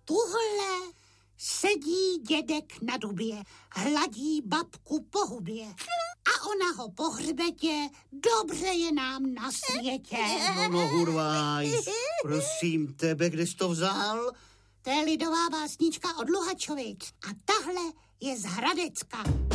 tuhle sedí dědek na dubě, hladí babku po hubě. A ona ho po hřbetě, dobře je nám na světě. No, Hurvaj, prosím tebe, kde jsi to vzal? To je lidová básnička od Luhačovic a tahle je z Hradecka.